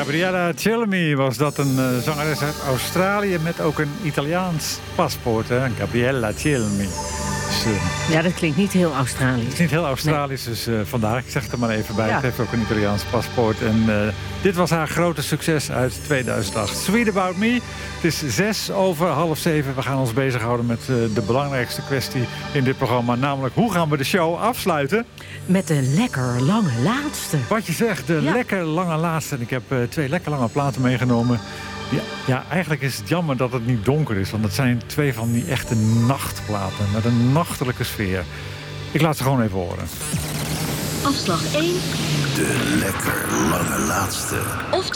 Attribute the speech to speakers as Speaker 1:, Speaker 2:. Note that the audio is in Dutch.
Speaker 1: Gabriella Cilmi was dat, een zangeres uit Australië met ook een Italiaans paspoort. Hè? Gabriella Cilmi. Dus,
Speaker 2: ja, dat klinkt niet heel Australisch.
Speaker 1: het is niet heel Australisch, dus vandaar. Ik zeg het er maar even bij.
Speaker 2: Ja.
Speaker 1: Het heeft ook een Italiaans paspoort. En dit was haar grote succes uit 2008. Sweet About Me. Het is 6:06. We gaan ons bezighouden met de belangrijkste kwestie in dit programma. Namelijk, hoe gaan we de show afsluiten?
Speaker 2: Met de lekker lange laatste.
Speaker 1: Wat je zegt, de lekker lange laatste. En ik heb 2 lekker lange platen meegenomen. Ja, eigenlijk is het jammer dat het niet donker is. Want het zijn 2 van die echte nachtplaten. Met een nachtelijke sfeer. Ik laat ze gewoon even horen.
Speaker 3: Afslag 1.
Speaker 4: De lekker lange laatste.
Speaker 3: Of